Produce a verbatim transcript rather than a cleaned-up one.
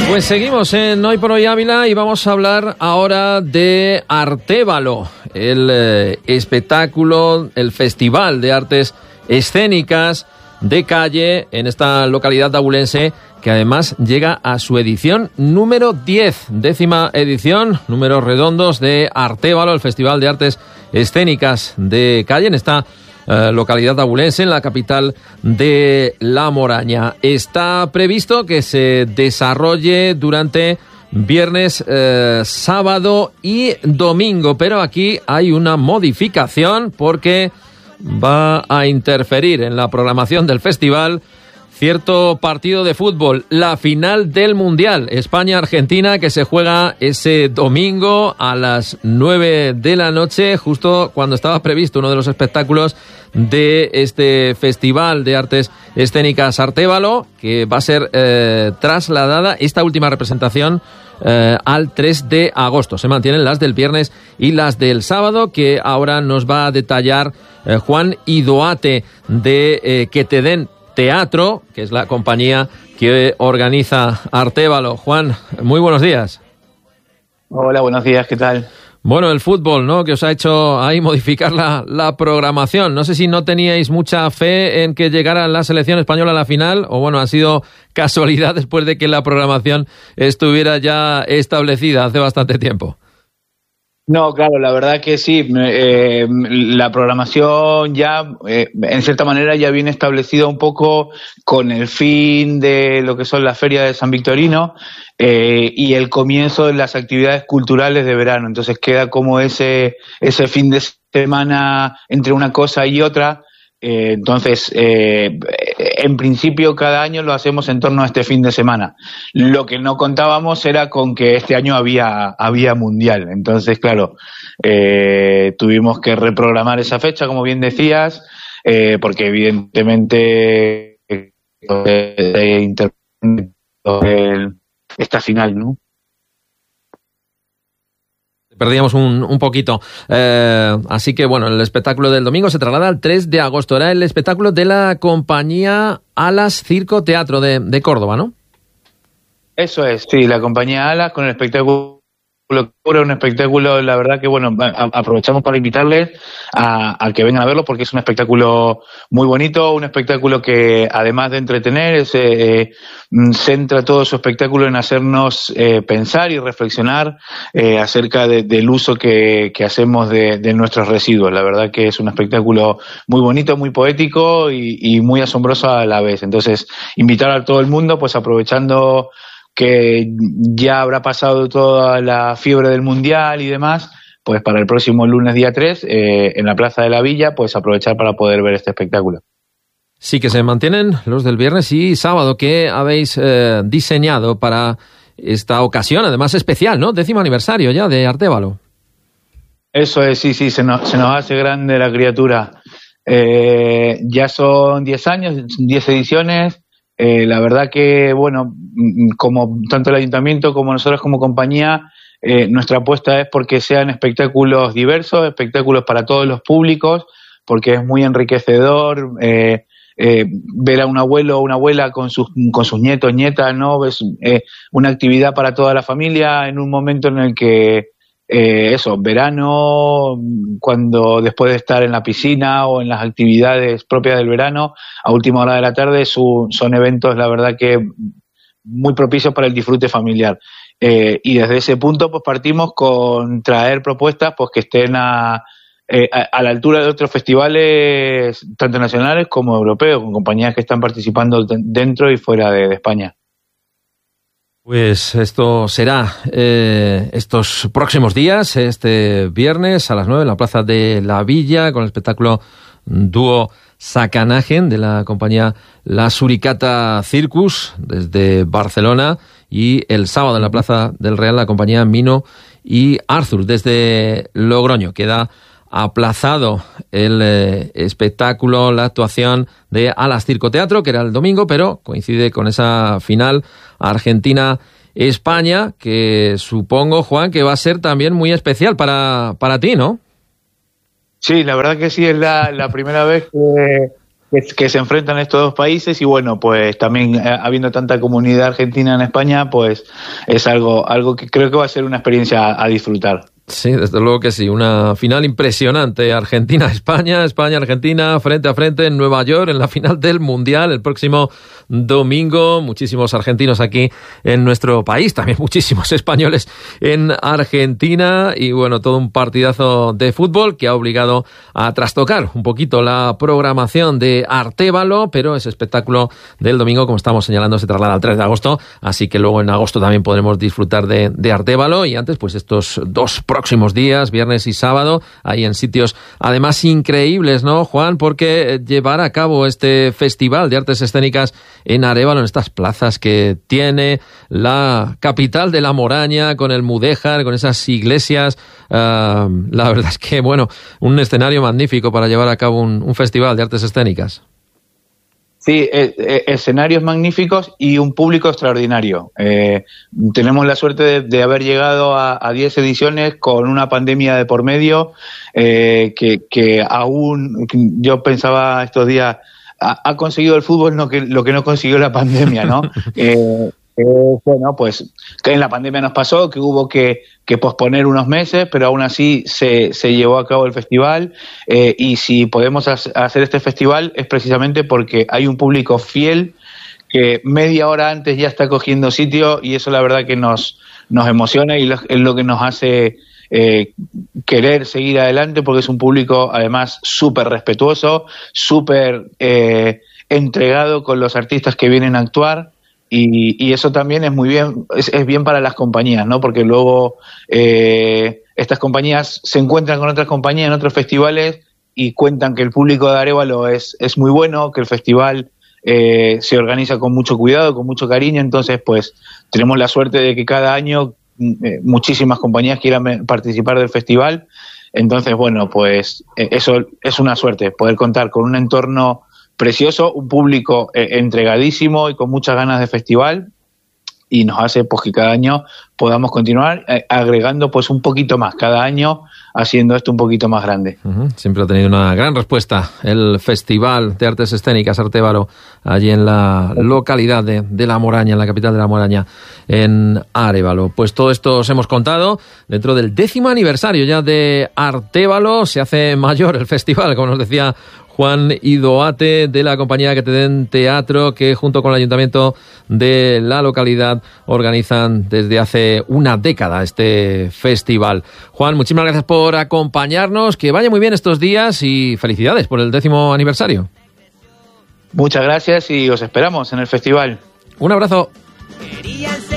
Pues seguimos en Hoy por Hoy Ávila y vamos a hablar ahora de Artévalo, el eh, espectáculo, el Festival de Artes Escénicas de Calle en esta localidad abulense, que además llega a su edición número diez, décima edición, números redondos de Artévalo, el Festival de Artes Escénicas de Calle en esta Uh, localidad abulense, en la capital de La Moraña. Está previsto que se desarrolle durante viernes, eh, sábado y domingo, pero aquí hay una modificación porque va a interferir en la programación del festival cierto partido de fútbol, la final del Mundial, España-Argentina, que se juega ese domingo a las nueve de la noche, justo cuando estaba previsto uno de los espectáculos de este Festival de Artes Escénicas Artévalo, que va a ser eh, trasladada esta última representación eh, al tres de agosto. Se mantienen las del viernes y las del sábado, que ahora nos va a detallar eh, Juan Idoate de eh, Que Te Den Teatro, que es la compañía que organiza Artévalo. Juan, muy buenos días. Hola, buenos días, ¿qué tal? Bueno, el fútbol, ¿no?, que os ha hecho ahí modificar la, la programación. No sé si no teníais mucha fe en que llegara la selección española a la final, o bueno, ha sido casualidad después de que la programación estuviera ya establecida hace bastante tiempo. No, claro, la verdad que sí, eh, la programación ya, eh, en cierta manera, ya viene establecida un poco con el fin de lo que son las ferias de San Victorino eh, y el comienzo de las actividades culturales de verano. Entonces queda como ese, ese fin de semana entre una cosa y otra. Eh, entonces, eh, en principio cada año lo hacemos en torno a este fin de semana. Lo que no contábamos era con que este año había, había mundial. Entonces, claro, eh, tuvimos que reprogramar esa fecha, como bien decías, eh, porque evidentemente eh, eh, esta final, ¿no? Perdíamos un, un poquito. Eh, así que, bueno, el espectáculo del domingo se traslada al tres de agosto. Era el espectáculo de la compañía Alas Circo Teatro de, de Córdoba, ¿no? Eso es, sí, la compañía Alas con el espectáculo. Un espectáculo, la verdad que, bueno, aprovechamos para invitarles a, a que vengan a verlo, porque es un espectáculo muy bonito, un espectáculo que, además de entretener, es, eh, centra todo su espectáculo en hacernos eh, pensar y reflexionar eh, acerca de, del uso que, que hacemos de, de nuestros residuos. La verdad que es un espectáculo muy bonito, muy poético y, y muy asombroso a la vez. Entonces, invitar a todo el mundo, pues aprovechando que ya habrá pasado toda la fiebre del Mundial y demás, pues para el próximo lunes día tres, eh, en la Plaza de la Villa, pues aprovechar para poder ver este espectáculo. Sí, que se mantienen los del viernes y sábado. ¿Qué habéis eh, diseñado para esta ocasión? Además especial, ¿no? Décimo aniversario ya de Artévalo. Eso es, sí, sí, se nos, se nos hace grande la criatura. Eh, ya son diez años, diez ediciones. Eh, la verdad que, bueno, como tanto el ayuntamiento como nosotros como compañía, eh, nuestra apuesta es porque sean espectáculos diversos, espectáculos para todos los públicos, porque es muy enriquecedor eh, eh, ver a un abuelo o una abuela con sus, con sus nietos, nietas, ¿no? Es eh, una actividad para toda la familia en un momento en el que Eh, eso, verano, cuando después de estar en la piscina o en las actividades propias del verano, a última hora de la tarde, su, son eventos, la verdad que muy propicios para el disfrute familiar. Eh, y desde ese punto, pues partimos con traer propuestas pues que estén a, eh, a, a la altura de otros festivales, tanto nacionales como europeos, con compañías que están participando dentro y fuera de, de España. Pues esto será eh, estos próximos días, este viernes a las nueve en la Plaza de la Villa, con el espectáculo dúo Sacanagen de la compañía La Suricata Circus desde Barcelona, y el sábado en la Plaza del Real la compañía Mino y Arthur desde Logroño. Queda aplazado el eh, espectáculo, la actuación de Alas Circo Teatro, que era el domingo, pero coincide con esa final Argentina-España, que supongo, Juan, que va a ser también muy especial para, para ti, ¿no? Sí, la verdad que sí, es la, la primera vez que, que, que se enfrentan estos dos países y bueno, pues también eh, habiendo tanta comunidad argentina en España, pues es algo, algo que creo que va a ser una experiencia a, a disfrutar. Sí, desde luego que sí. Una final impresionante. Argentina-España, España-Argentina, frente a frente en Nueva York, en la final del Mundial, el próximo domingo. Muchísimos argentinos aquí en nuestro país, también muchísimos españoles en Argentina. Y bueno, todo un partidazo de fútbol que ha obligado a trastocar un poquito la programación de Artévalo, pero ese espectáculo del domingo, como estamos señalando, se traslada al tres de agosto. Así que luego en agosto también podremos disfrutar de, de Artévalo. Y antes, pues estos dos próximos días, viernes y sábado, ahí en sitios además increíbles, ¿no, Juan? Porque llevar a cabo este festival de artes escénicas en Arévalo, en estas plazas que tiene la capital de la Moraña, con el Mudéjar, con esas iglesias, uh, la verdad es que, bueno, un escenario magnífico para llevar a cabo un, un festival de artes escénicas. Sí, eh, eh, escenarios magníficos y un público extraordinario. Eh, tenemos la suerte de, de haber llegado a diez ediciones con una pandemia de por medio, eh, que, que aún, yo pensaba estos días, ha, ha conseguido el fútbol lo que, lo que no consiguió la pandemia, ¿no? eh, Eh, bueno, pues que en la pandemia nos pasó que hubo que, que posponer unos meses, pero aún así se, se llevó a cabo el festival, eh, y si podemos hacer este festival es precisamente porque hay un público fiel que media hora antes ya está cogiendo sitio, y eso la verdad que nos, nos emociona y lo, es lo que nos hace eh, querer seguir adelante, porque es un público además súper respetuoso, súper eh, entregado con los artistas que vienen a actuar. Y, y eso también es muy bien, es, es bien para las compañías, ¿no? Porque luego eh, estas compañías se encuentran con otras compañías en otros festivales y cuentan que el público de Arévalo es, es muy bueno, que el festival eh, se organiza con mucho cuidado, con mucho cariño. Entonces, pues tenemos la suerte de que cada año eh, muchísimas compañías quieran participar del festival. Entonces, bueno, pues eh, eso es una suerte, poder contar con un entorno precioso, un público eh, entregadísimo y con muchas ganas de festival, y nos hace pues que cada año podamos continuar eh, agregando pues un poquito más cada año, haciendo esto un poquito más grande. Uh-huh. Siempre ha tenido una gran respuesta el Festival de Artes Escénicas Artévalo, allí en la localidad de, de La Moraña, en la capital de La Moraña, en Arévalo. Pues todo esto os hemos contado dentro del décimo aniversario ya de Artévalo. Se hace mayor el festival, como nos decía Juan Idoate, de la compañía Que Te Den Teatro, que junto con el ayuntamiento de la localidad organizan desde hace una década este festival. Juan, muchísimas gracias por acompañarnos, que vaya muy bien estos días y felicidades por el décimo aniversario. Muchas gracias y os esperamos en el festival. Un abrazo.